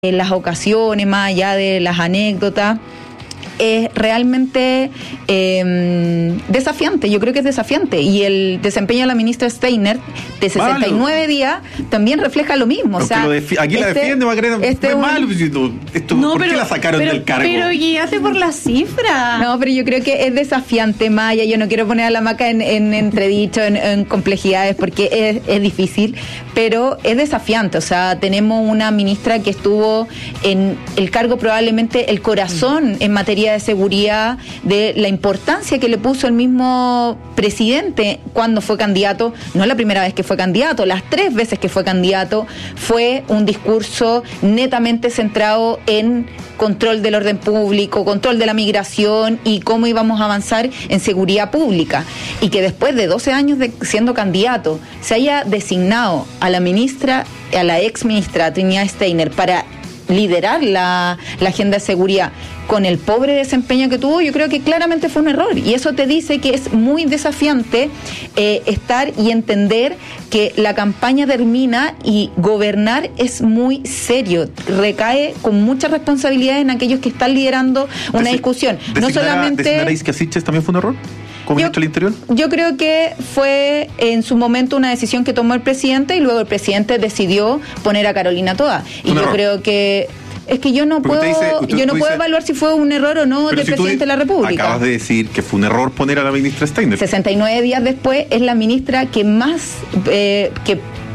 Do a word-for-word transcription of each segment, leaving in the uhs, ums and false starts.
en las ocasiones, más allá de las anécdotas, es realmente eh, desafiante. Yo creo que es desafiante. Y el desempeño de la ministra Steiner de sesenta y nueve malo. días también refleja lo mismo. O sea, defi- aquí este, la defiende, Macarena. Este es un... malo. Esto, no, ¿Por pero, qué la sacaron pero, del cargo? Pero guíate por la cifra. No, pero yo creo que es desafiante, Maya. Yo no quiero poner a la Maca en, en entredicho, en, en complejidades, porque es, es difícil, pero es desafiante. O sea, tenemos una ministra que estuvo en el cargo probablemente el corazón en materia de seguridad, de la importancia que le puso el mismo presidente cuando fue candidato. No es la primera vez que fue candidato, las tres veces que fue candidato fue un discurso netamente centrado en control del orden público, control de la migración y cómo íbamos a avanzar en seguridad pública. Y que después de doce años de siendo candidato se haya designado a la ministra, a la ex ministra Trinidad Steiner para liderar la, la agenda de seguridad con el pobre desempeño que tuvo, yo creo que claramente fue un error. Y eso te dice que es muy desafiante eh, estar y entender que la campaña termina y gobernar es muy serio. Recae con mucha responsabilidad en aquellos que están liderando una Desi- discusión. No solamente... ¿Designar a Isquia Siches también fue un error? ¿Como ministro del Interior? Yo creo que fue en su momento una decisión que tomó el presidente y luego el presidente decidió poner a Carolina Toa. Y un yo error. creo que es que yo no Porque puedo dice, usted, yo no puedo dice, evaluar si fue un error o no del si presidente de la República. Acabas de decir que fue un error poner a la ministra Steiner. sesenta y nueve días después es la ministra que más eh, que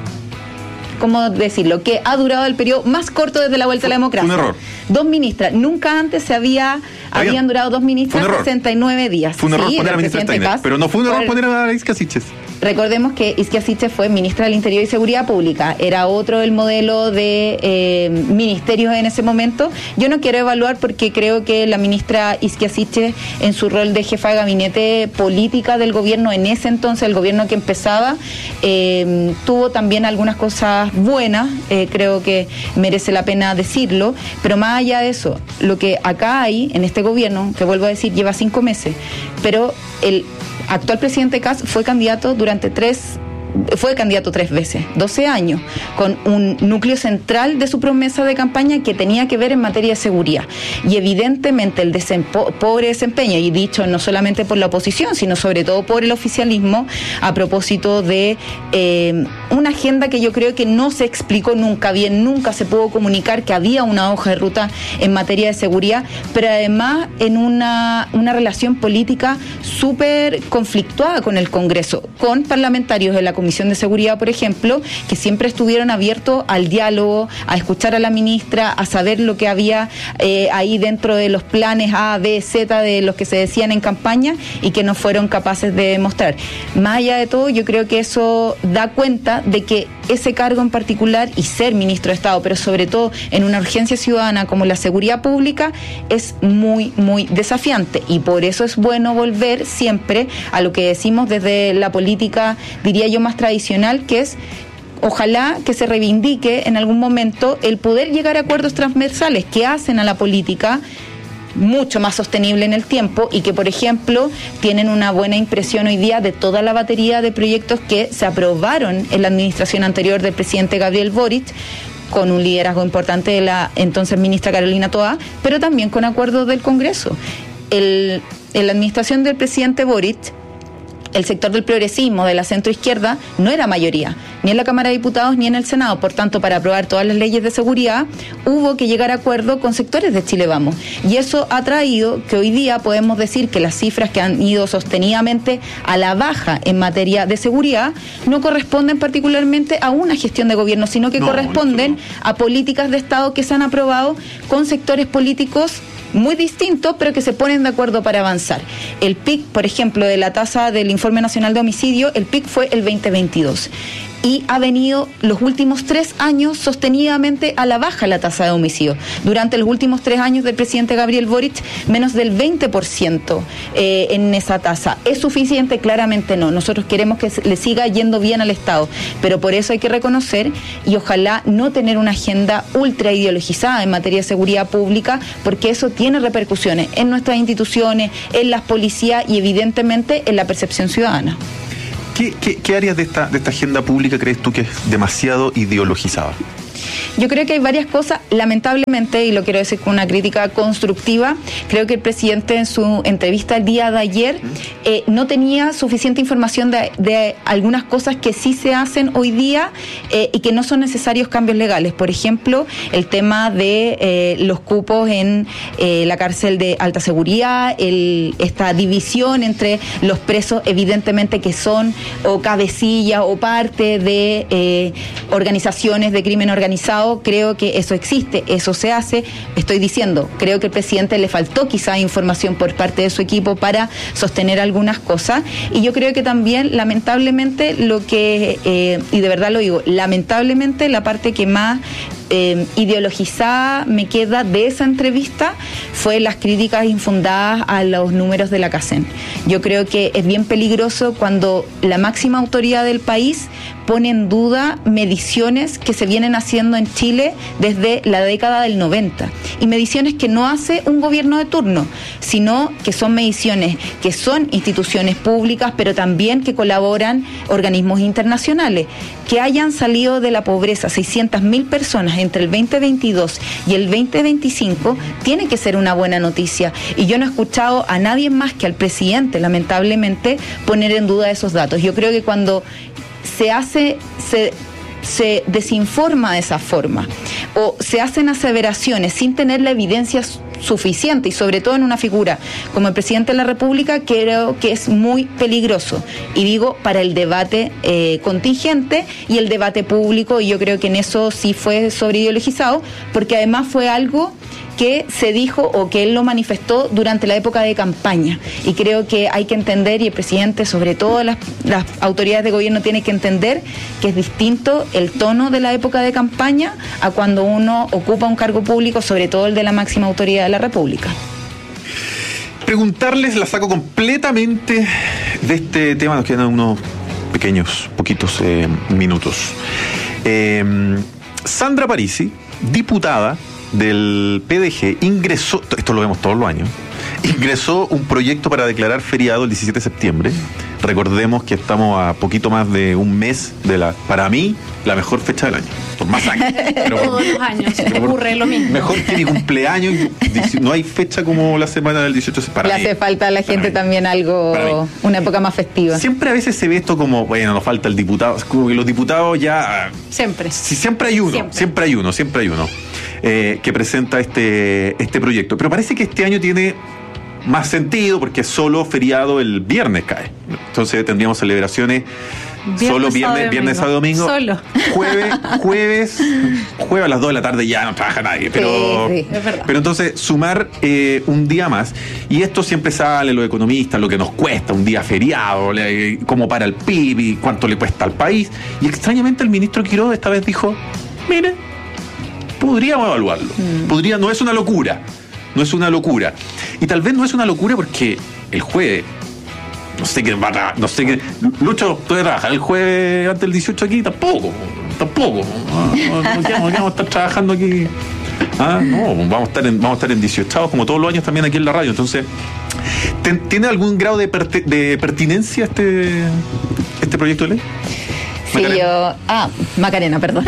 ¿cómo decirlo? Que ha durado el periodo más corto desde la vuelta fue, a la democracia. Fue un error. Dos ministras. Nunca antes se había habían bien. durado dos ministras sesenta y nueve días. Fue un error sí, poner a la ministra Steiner, Paz, pero no fue un error poner a Isquia Siches. Recordemos que Isquia Siches fue ministra del Interior y Seguridad Pública. Era otro el modelo de eh, ministerios en ese momento. Yo no quiero evaluar porque creo que la ministra Isquia Siches, en su rol de jefa de gabinete política del gobierno, en ese entonces, el gobierno que empezaba, eh, tuvo también algunas cosas buenas. Eh, creo que merece la pena decirlo. Pero más allá de eso, lo que acá hay en este gobierno, que vuelvo a decir, lleva cinco meses, pero el actual presidente Kast fue candidato durante tres, fue candidato tres veces, doce años, con un núcleo central de su promesa de campaña que tenía que ver en materia de seguridad. Y evidentemente el desempo- pobre desempeño, y dicho no solamente por la oposición, sino sobre todo por el oficialismo, a propósito de eh, una agenda que yo creo que no se explicó nunca bien, nunca se pudo comunicar que había una hoja de ruta en materia de seguridad, pero además en una, una relación política súper conflictuada con el Congreso, con parlamentarios de la Comisión Comisión de Seguridad, por ejemplo, que siempre estuvieron abiertos al diálogo, a escuchar a la ministra, a saber lo que había eh, ahí dentro de los planes A, B, Z de los que se decían en campaña y que no fueron capaces de demostrar. Más allá de todo, yo creo que eso da cuenta de que ese cargo en particular y ser ministro de Estado, pero sobre todo en una urgencia ciudadana como la seguridad pública, es muy, muy desafiante. Y por eso es bueno volver siempre a lo que decimos desde la política, diría yo, más tradicional, que es ojalá que se reivindique en algún momento el poder llegar a acuerdos transversales que hacen a la política mucho más sostenible en el tiempo y que, por ejemplo, tienen una buena impresión hoy día de toda la batería de proyectos que se aprobaron en la administración anterior del presidente Gabriel Boric, con un liderazgo importante de la entonces ministra Carolina Toa, pero también con acuerdos del Congreso. El, en la administración del presidente Boric, el sector del progresismo, de la centroizquierda, no era mayoría, ni en la Cámara de Diputados ni en el Senado. Por tanto, para aprobar todas las leyes de seguridad, hubo que llegar a acuerdo con sectores de Chile Vamos. Y eso ha traído que hoy día podemos decir que las cifras que han ido sostenidamente a la baja en materia de seguridad no corresponden particularmente a una gestión de gobierno, sino que no, corresponden no. a políticas de Estado que se han aprobado con sectores políticos muy distintos, pero que se ponen de acuerdo para avanzar. El pic, por ejemplo, de la tasa del Informe Nacional de Homicidio, el pic fue el veinte veintidós. Y ha venido los últimos tres años sostenidamente a la baja la tasa de homicidio. Durante los últimos tres años del presidente Gabriel Boric, menos del veinte por ciento eh, en esa tasa. ¿Es suficiente? Claramente no. Nosotros queremos que le siga yendo bien al Estado, pero por eso hay que reconocer y ojalá no tener una agenda ultra ideologizada en materia de seguridad pública, porque eso tiene repercusiones en nuestras instituciones, en las policías y evidentemente en la percepción ciudadana. ¿Qué, qué, qué áreas de esta, de esta agenda pública crees tú que es demasiado ideologizada? Yo creo que hay varias cosas, lamentablemente, y lo quiero decir con una crítica constructiva, creo que el presidente en su entrevista el día de ayer eh, no tenía suficiente información de, de algunas cosas que sí se hacen hoy día eh, y que no son necesarios cambios legales. Por ejemplo, el tema de eh, los cupos en eh, la cárcel de alta seguridad, el, esta división entre los presos, evidentemente que son o cabecillas o parte de eh, organizaciones de crimen organizado. Creo que eso existe, eso se hace. Estoy diciendo, creo que al presidente le faltó quizá información por parte de su equipo para sostener algunas cosas, y yo creo que también lamentablemente lo que, eh, y de verdad lo digo, lamentablemente la parte que más Eh, ideologizada me queda de esa entrevista fue las críticas infundadas a los números de la CACEN. Yo creo que es bien peligroso cuando la máxima autoridad del país pone en duda mediciones que se vienen haciendo en Chile desde la década del noventa, y mediciones que no hace un gobierno de turno, sino que son mediciones que son instituciones públicas, pero también que colaboran organismos internacionales. Que hayan salido de la pobreza seiscientas mil personas entre el veinte veintidós y el veinte veinticinco tiene que ser una buena noticia, y yo no he escuchado a nadie más que al presidente, lamentablemente, poner en duda esos datos. Yo creo que cuando se hace, se, se desinforma de esa forma o se hacen aseveraciones sin tener la evidencia suficiente, y sobre todo en una figura como el presidente de la República, creo que es muy peligroso, y digo para el debate eh, contingente y el debate público, y yo creo que en eso sí fue sobreideologizado, porque además fue algo que se dijo o que él lo manifestó durante la época de campaña, y creo que hay que entender, y el presidente, sobre todo las, las autoridades de gobierno, tienen que entender que es distinto el tono de la época de campaña a cuando uno ocupa un cargo público, sobre todo el de la máxima autoridad de la República. Preguntarles, la saco completamente de este tema, nos quedan unos pequeños, poquitos eh, minutos. Eh, Sandra Parisi, diputada del P D G, ingresó, esto lo vemos todos los años, ingresó un proyecto para declarar feriado el diecisiete de septiembre. Recordemos que estamos a poquito más de un mes de la, para mí, la mejor fecha del año. Por más años. Pero por, todos los años ocurre lo mismo. Mejor que mi cumpleaños. No hay fecha como la semana del dieciocho. Para Le mí, hace falta a la gente también algo, una época más festiva. Siempre a veces se ve esto como, bueno, nos falta el diputado. Como que los diputados ya... Siempre. Sí, siempre hay uno, siempre, siempre hay uno, siempre hay uno eh, que presenta este, este proyecto. Pero parece que este año tiene más sentido porque solo feriado el viernes cae. Entonces tendríamos celebraciones viernes, solo viernes, sábado, viernes, sábado, domingo. Solo. Jueves, jueves, jueves a las dos de la tarde ya no trabaja nadie. Pero, sí, sí, es verdad. Pero entonces sumar eh, un día más, y esto siempre sale los economistas, lo que nos cuesta un día feriado, le, cómo para el P I B y cuánto le cuesta al país. Y extrañamente el ministro Quiroga esta vez dijo, mire, podríamos evaluarlo. Mm. Podría, no es una locura. No es una locura. Y tal vez no es una locura porque el jueves, no sé qué va a trabajar, no sé qué. Lucho, ¿tú vas a trabajar el jueves antes del dieciocho aquí? Tampoco, tampoco. No, no, no, no vamos a estar trabajando aquí. Ah, no, vamos a estar en, vamos a estar en dieciocho, como todos los años también aquí en la radio. Entonces, ¿tiene algún grado de, per, de pertinencia este, este proyecto de ley? Sí, Macarena. yo. Ah, Macarena, perdón.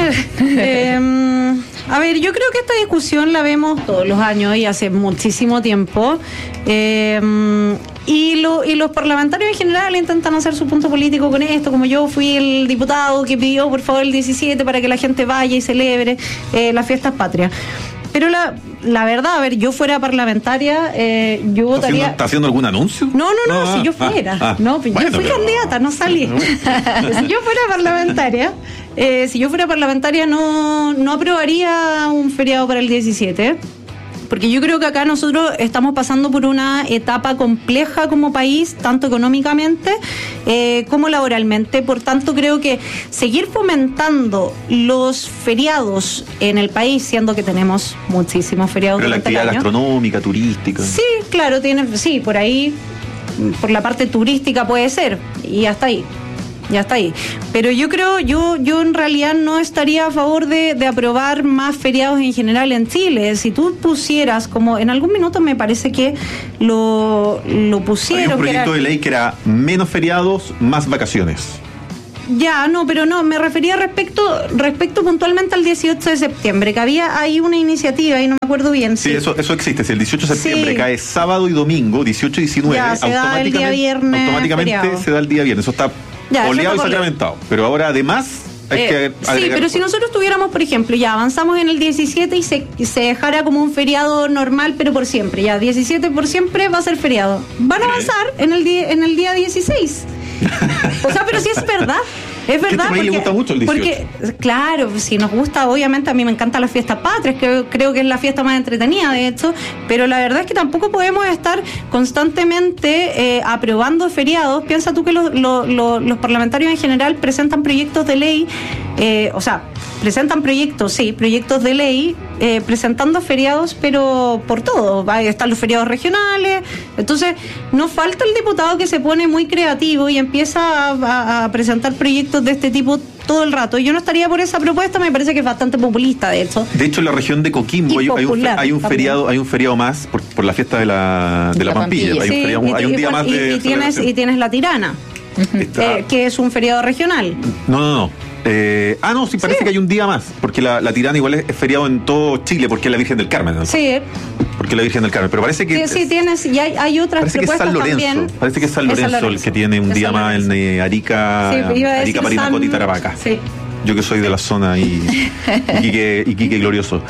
eh, A ver, yo creo que esta discusión la vemos todos los años y hace muchísimo tiempo. Eh, y, lo, y los parlamentarios en general intentan hacer su punto político con esto, como yo fui el diputado que pidió por favor el diecisiete para que la gente vaya y celebre eh, las fiestas patrias. Pero la, la verdad, a ver, yo fuera parlamentaria, eh, yo votaría... ¿Está haciendo, ¿Está haciendo algún anuncio? No, no, no, no si ah, yo fuera. Ah, ah, no, yo bueno, fui pero... candidata, no salí. Si yo fuera parlamentaria, eh, si yo fuera parlamentaria no, no aprobaría un feriado para el diecisiete. Porque yo creo que acá nosotros estamos pasando por una etapa compleja como país, tanto económicamente eh, como laboralmente. Por tanto, creo que seguir fomentando los feriados en el país, siendo que tenemos muchísimos feriados Pero durante la actividad el año, gastronómica, turística. Sí, claro, tiene, sí, por ahí, por la parte turística puede ser, y hasta ahí. Ya está ahí. Pero yo creo, yo yo en realidad no estaría a favor de, de aprobar más feriados en general en Chile. Si tú pusieras, como en algún minuto me parece que lo, lo pusieron. Hay un proyecto que era, de ley que era menos feriados, más vacaciones. Ya, no, pero no, me refería respecto respecto puntualmente al dieciocho de septiembre, que había ahí una iniciativa, y no me acuerdo bien. Sí, sí. eso eso existe. Si el dieciocho de septiembre Sí. cae sábado y domingo, dieciocho y diecinueve, Ya, se da el día viernes automáticamente feriado. se da el día viernes. Eso está Ya, eso oleado y está por ley. sacramentado. Pero ahora, además, hay Eh, que sí, agregar pero si cosas. nosotros tuviéramos, por ejemplo, ya avanzamos en el diecisiete y se, se dejara como un feriado normal, pero por siempre, ya diecisiete por siempre va a ser feriado. Van a avanzar en el día, en el día dieciséis. O sea, pero sí es verdad. Es verdad. este país le gusta mucho el dieciocho. Porque, claro, si nos gusta, obviamente a mí me encantan las fiestas patrias, creo, creo que es la fiesta más entretenida, de hecho, pero la verdad es que tampoco podemos estar constantemente eh, aprobando feriados. Piensa tú que los, los, los, los parlamentarios en general presentan proyectos de ley, eh, o sea, presentan proyectos, sí, proyectos de ley, eh, presentando feriados, pero por todo. Va, están los feriados regionales. Entonces, no falta el diputado que se pone muy creativo y empieza a, a, a presentar proyectos de este tipo todo el rato. Yo no estaría por esa propuesta, me parece que es bastante populista, de hecho. De hecho, en la región de Coquimbo Y hay, hay un, fe- popular hay un también. feriado, hay un feriado más por, por la fiesta de la, de la, La Pampilla. Pampilla. Hay un, Sí, feriado- y- hay un y- día y- más y- de y tienes, celebración. y tienes la tirana, Está- eh, que es un feriado regional. No, no, no. Eh, ah, no, sí, parece Sí. que hay un día más, porque la, la Tirana igual es, es feriado en todo Chile, porque es la Virgen del Carmen, ¿no? Sí, Porque es la Virgen del Carmen, pero parece que... sí, sí, tienes, y hay, hay otras Parece que es propuestas San Lorenzo, también. parece que es San Es Lorenzo, el que tiene un es día San más en Lorenzo. eh, Arica, Sí, iba a decir Arica, Parinacota y San- Tarapacá. Sí. Yo que soy de la zona y Iquique, Iquique glorioso.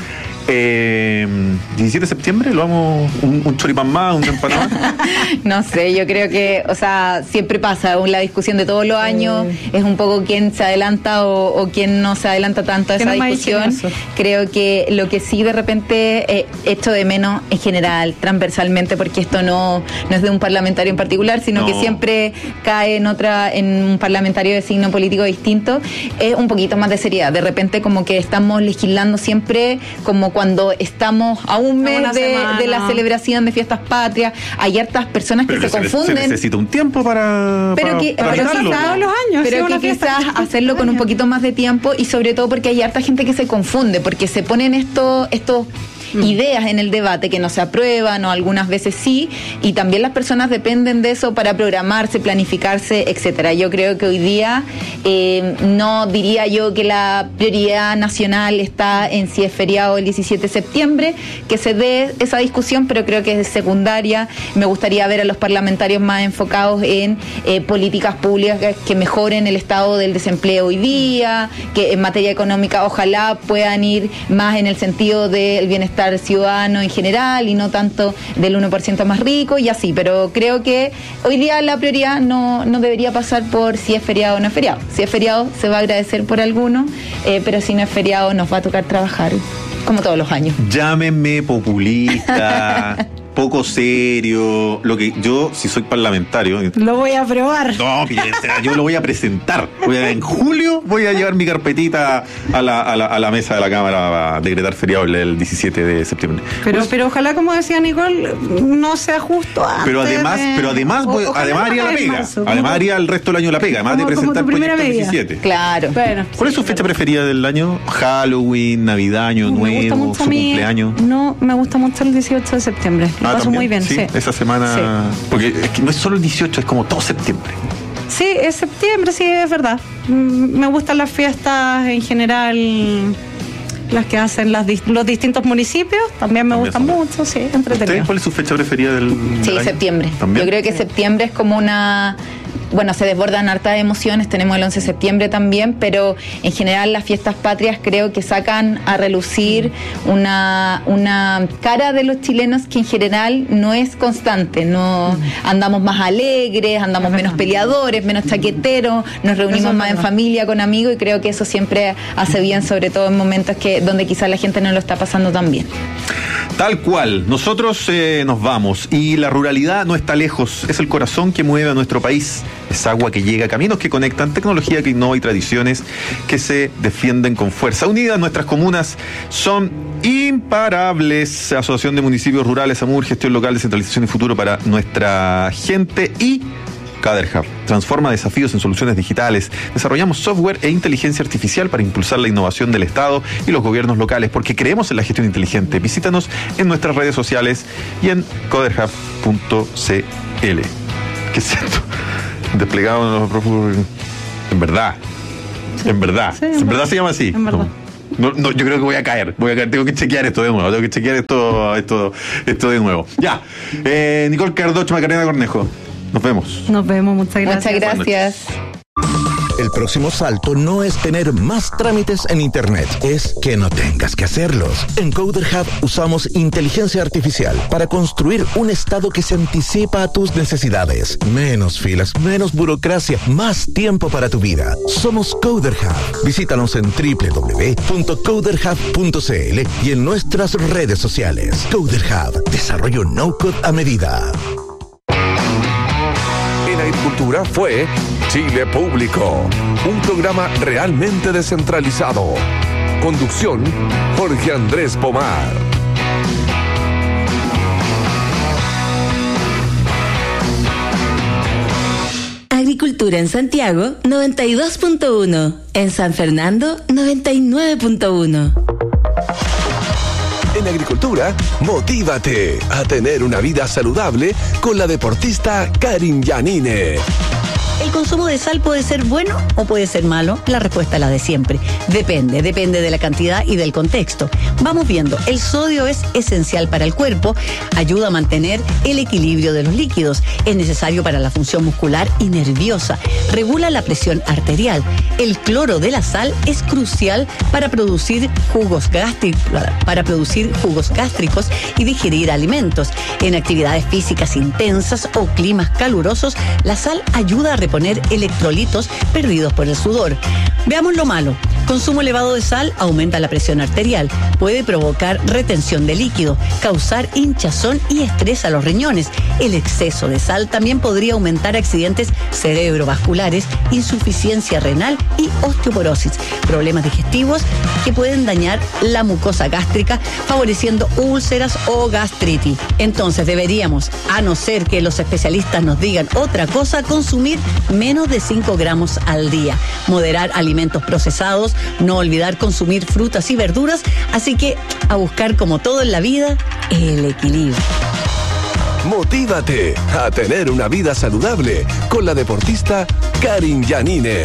Eh, diecisiete de septiembre, lo vamos un, un choripán más, una empanada más. No sé, yo creo que, o sea, siempre pasa, la discusión de todos los años es un poco quién se adelanta o, o quién no se adelanta tanto a ¿Qué esa no me ha discusión. dicho eso? Creo que lo que sí de repente eh, echo de menos en general, transversalmente, porque esto no, no es de un parlamentario en particular, sino No. que siempre cae en otra, en un parlamentario de signo político distinto, es un poquito más de seriedad. De repente como que estamos legislando siempre como cuando estamos a un mes una de, semana. de la celebración de fiestas patrias. Hay hartas personas que Pero se se, confunden. se necesita un tiempo para, Pero para, que, para pero agitarlo. quizás- todos los años, pero sí, que una fiesta quizás que- hacerlo con un poquito más de tiempo y sobre todo porque hay harta gente que se confunde, porque se ponen estos estos ideas en el debate que no se aprueban o algunas veces sí, y también las personas dependen de eso para programarse, planificarse, etcétera. Yo creo que hoy día eh, no diría yo que la prioridad nacional está en si es feriado el diecisiete de septiembre, que se dé esa discusión, pero creo que es secundaria. Me gustaría ver a los parlamentarios más enfocados en eh, políticas públicas que, que mejoren el estado del desempleo hoy día, que en materia económica ojalá puedan ir más en el sentido del bienestar ciudadano en general y no tanto del uno por ciento más rico y así, pero creo que hoy día la prioridad no, no debería pasar por si es feriado o no es feriado. Si es feriado se va a agradecer por alguno, eh, pero si no es feriado nos va a tocar trabajar como todos los años. Llámenme populista, poco serio. Lo que yo, si soy parlamentario, Lo voy a probar. no, piensa, yo lo voy a presentar. Voy a- en julio voy a llevar mi carpetita a la, a la, a la mesa de la Cámara a decretar feriado el, el diecisiete de septiembre. Pero, Pues, pero ojalá, como decía Nicole, no sea justo antes pero además, de- pero además, voy- O- ojalá además no haría la en pega. marzo, como- Además haría el resto del año la pega, además de como- como presentar tu primera proyectos el medida. diecisiete. Claro. Bueno, ¿Cuál es su sí, fecha claro. preferida del año? Halloween, Navidad, Año Me gusta Nuevo, mucho a su mí- cumpleaños. No, me gusta mucho el dieciocho de septiembre. Lo Ah, paso también, muy bien, sí. Esa semana. Porque es que no es solo el dieciocho, es como todo septiembre. Sí, es septiembre, sí, es verdad. Mm, Me gustan las fiestas en general, las que hacen las, dis- los distintos municipios, también me También gustan son mucho, sí, ¿Usted entretenido. cuál es su fecha preferida del, Sí, del año? septiembre. ¿También? Yo creo que septiembre es como una... Bueno, se desbordan hartas emociones, tenemos el once de septiembre también, pero en general las fiestas patrias creo que sacan a relucir una, una cara de los chilenos que en general no es constante, no andamos más alegres, andamos menos peleadores, menos chaqueteros, nos reunimos Eso es más en verdad. familia, con amigos, y creo que eso siempre hace bien, sobre todo en momentos que donde quizás la gente no lo está pasando tan bien. Tal cual, nosotros eh, nos vamos y la ruralidad no está lejos, es el corazón que mueve a nuestro país, es agua que llega, caminos que conectan, tecnología que innova y tradiciones que se defienden con fuerza. Unidas nuestras comunas son imparables. Asociación de Municipios Rurales, AMUR, gestión local, descentralización y futuro para nuestra gente. Y CaderHub transforma desafíos en soluciones digitales. Desarrollamos software e inteligencia artificial para impulsar la innovación del Estado y los gobiernos locales, porque creemos en la gestión inteligente. Visítanos en nuestras redes sociales y en caderhub punto c l. ¿Qué es esto? Desplegado en los... En verdad. Sí. En verdad. Sí, en, en verdad, verdad se llama así. En verdad. No, no, yo creo que voy a caer, voy a caer, tengo que chequear esto de nuevo, tengo que chequear esto, esto, esto de nuevo. Ya, eh, Nicole Cardocho, Macarena Cornejo, nos vemos. Nos vemos, muchas gracias. Muchas gracias. El próximo salto no es tener más trámites en Internet, es que no tengas que hacerlos. En Coder Hub usamos inteligencia artificial para construir un estado que se anticipa a tus necesidades. Menos filas, menos burocracia, más tiempo para tu vida. Somos Coder Hub. Visítanos en doble u doble u doble u punto coder hub punto c l y en nuestras redes sociales. Coder Hub, desarrollo no-code a medida. En Agricultura fue Chile Público, un programa realmente descentralizado. Conducción, Jorge Andrés Pomar. Agricultura en Santiago, noventa y dos punto uno. En San Fernando, noventa y nueve punto uno. En Agricultura, motívate a tener una vida saludable con la deportista Karin Yanine. ¿El consumo de sal puede ser bueno o puede ser malo? La respuesta es la de siempre. Depende, depende de la cantidad y del contexto. Vamos viendo, el sodio es esencial para el cuerpo, ayuda a mantener el equilibrio de los líquidos, es necesario para la función muscular y nerviosa, regula la presión arterial. El cloro de la sal es crucial para producir jugos gástricos, para producir jugos gástricos y digerir alimentos. En actividades físicas intensas o climas calurosos, la sal ayuda a poner electrolitos perdidos por el sudor. Veamos lo malo. Consumo elevado de sal aumenta la presión arterial, puede provocar retención de líquido, causar hinchazón y estrés a los riñones. El exceso de sal también podría aumentar accidentes cerebrovasculares, insuficiencia renal y osteoporosis, problemas digestivos que pueden dañar la mucosa gástrica, favoreciendo úlceras o gastritis. Entonces deberíamos, a no ser que los especialistas nos digan otra cosa, consumir menos de cinco gramos al día, moderar alimentos procesados, no olvidar consumir frutas y verduras, así que a buscar, como todo en la vida, el equilibrio. Motívate a tener una vida saludable con la deportista Karin Yanine.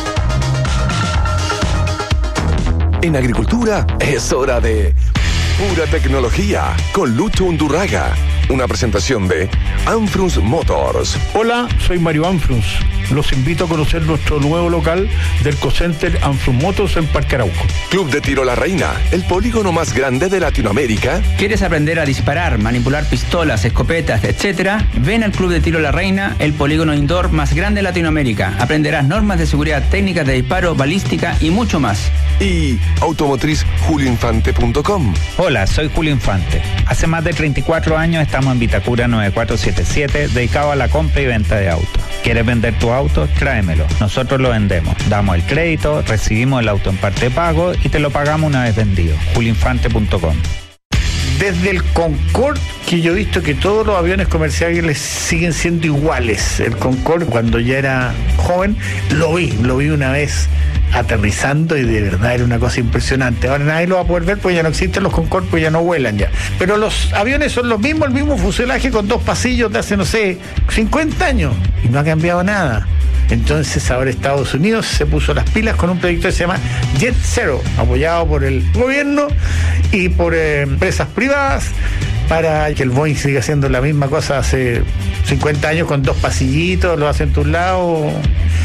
En Agricultura es hora de Pura Tecnología con Lucho Undurraga. Una presentación de Anfrunz Motors. Hola, soy Mario Anfrunz. Los invito a conocer nuestro nuevo local del Cocenter Anfrunz Motors en Parque Arauco. Club de Tiro La Reina, el polígono más grande de Latinoamérica. ¿Quieres aprender a disparar, manipular pistolas, escopetas, etcétera? Ven al Club de Tiro La Reina, el polígono indoor más grande de Latinoamérica. Aprenderás normas de seguridad, técnicas de disparo, balística y mucho más. Y automotriz julio infante punto com. Hola, soy Julio Infante. Hace más de treinta y cuatro años estamos en Vitacura nueve cuatro siete siete, dedicado a la compra y venta de autos. ¿Quieres vender tu auto? Tráemelo. Nosotros lo vendemos. Damos el crédito, recibimos el auto en parte de pago y te lo pagamos una vez vendido. julio infante punto com. Desde el Concorde, que yo he visto que todos los aviones comerciales siguen siendo iguales. El Concorde, cuando ya era joven, lo vi, lo vi una vez aterrizando y de verdad era una cosa impresionante. Ahora nadie lo va a poder ver porque ya no existen los Concorde, pues ya no vuelan ya. Pero los aviones son los mismos, el mismo fuselaje con dos pasillos de hace, no sé, cincuenta años y no ha cambiado nada. Entonces ahora Estados Unidos se puso las pilas con un proyecto que se llama Jet Zero, apoyado por el gobierno y por eh, empresas privadas, para que el Boeing siga haciendo la misma cosa hace cincuenta años con dos pasillitos, lo hacen de un lado.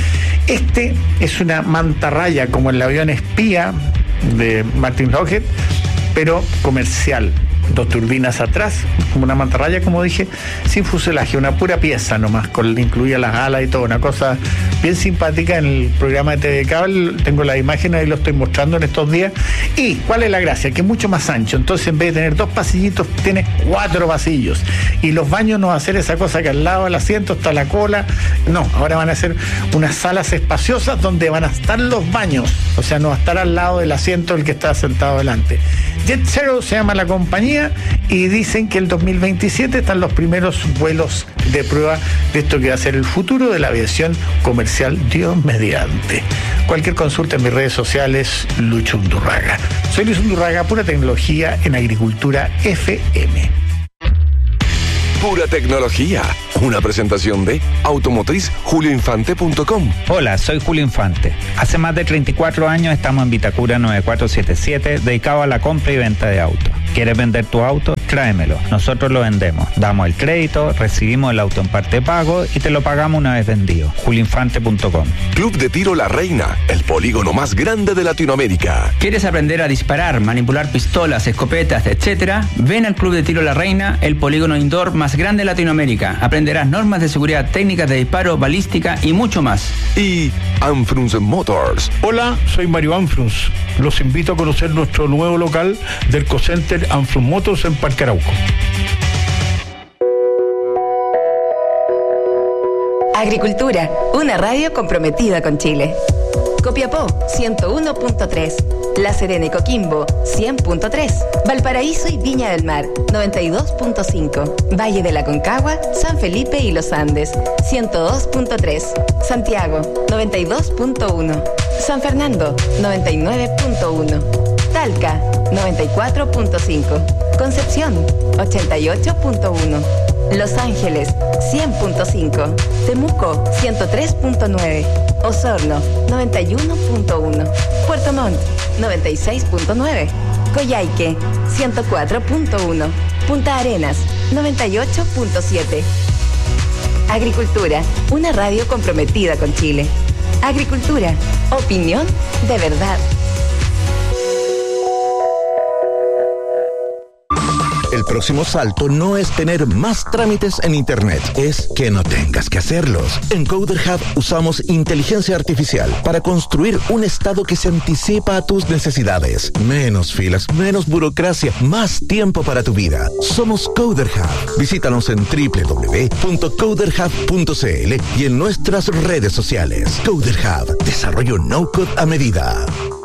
Este es una mantarraya como el avión espía de Martin Lockheed, pero comercial. Dos turbinas atrás, como una mantarraya, como dije, sin fuselaje, una pura pieza nomás, con incluía las alas y todo, una cosa bien simpática. En el programa de T V Cable tengo la imagen, ahí lo estoy mostrando en estos días. ¿Y cuál es la gracia? Que es mucho más ancho, entonces en vez de tener dos pasillitos, tiene cuatro pasillos. Y los baños no va a ser esa cosa que al lado del asiento está la cola, no, ahora van a ser unas salas espaciosas donde van a estar los baños, o sea, no va a estar al lado del asiento el que está sentado delante. Jet Zero se llama la compañía, y dicen que el dos mil veintisiete están los primeros vuelos de prueba de esto que va a ser el futuro de la aviación comercial, Dios mediante. Cualquier consulta en mis redes sociales, Lucho Undurraga. Soy Luis Undurraga, Pura Tecnología en Agricultura F M. Pura tecnología. Una presentación de automotriz julio infante punto com. Hola, soy Julio Infante. Hace más de treinta y cuatro años estamos en Vitacura nueve cuatro siete siete, dedicado a la compra y venta de autos. ¿Quieres vender tu auto? Tráemelo. Nosotros lo vendemos. Damos el crédito, recibimos el auto en parte pago y te lo pagamos una vez vendido. julio infante punto com. Club de Tiro La Reina, el polígono más grande de Latinoamérica. ¿Quieres aprender a disparar, manipular pistolas, escopetas, etcétera? Ven al Club de Tiro La Reina, el polígono indoor más grande de Latinoamérica. Aprenderás normas de seguridad, técnicas de disparo, balística y mucho más. Y Anfrunz Motors. Hola, soy Mario Anfrunz. Los invito a conocer nuestro nuevo local del Cocenter Anfrunz Motors en Parque Arauco. Agricultura, una radio comprometida con Chile. Copiapó, ciento uno punto tres. La Serena y Coquimbo, cien punto tres. Valparaíso y Viña del Mar, noventa y dos punto cinco. Valle de la Concagua, San Felipe y Los Andes, ciento dos punto tres. Santiago, noventa y dos punto uno. San Fernando, noventa y nueve punto uno. Talca, noventa y cuatro punto cinco. Concepción, ochenta y ocho punto uno. Los Ángeles, cien punto cinco. Temuco, ciento tres punto nueve. Osorno, noventa y uno punto uno. Puerto Montt, noventa y seis punto nueve. Coyhaique, ciento cuatro punto uno. Punta Arenas, noventa y ocho punto siete. Agricultura, una radio comprometida con Chile. Agricultura, opinión de verdad. El próximo salto no es tener más trámites en Internet, es que no tengas que hacerlos. En Coder Hub usamos inteligencia artificial para construir un estado que se anticipa a tus necesidades. Menos filas, menos burocracia, más tiempo para tu vida. Somos Coder Hub. Visítanos en doble u doble u doble u punto coder hub punto c l y en nuestras redes sociales. Coder Hub, desarrollo no-code a medida.